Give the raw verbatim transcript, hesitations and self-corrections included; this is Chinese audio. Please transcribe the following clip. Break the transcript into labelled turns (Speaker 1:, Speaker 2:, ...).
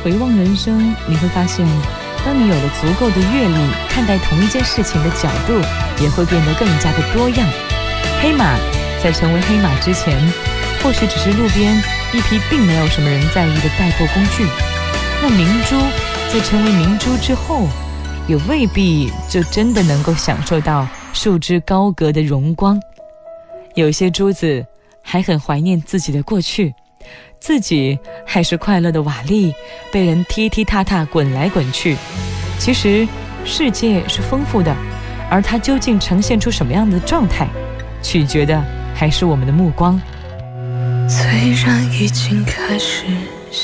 Speaker 1: 回望人生，你会发现，当你有了足够的阅历，看待同一件事情的角度也会变得更加的多样。黑马在成为黑马之前，或许只是路边一匹并没有什么人在意的代步工具。那明珠在成为明珠之后，也未必就真的能够享受到束之高阁的荣光。有些珠子还很怀念自己的过去，自己还是快乐的瓦砾，被人踢踢踏踏滚来滚去。其实世界是丰富的，而它究竟呈现出什么样的状态，取决的还是我们的目光。
Speaker 2: 虽然已经开始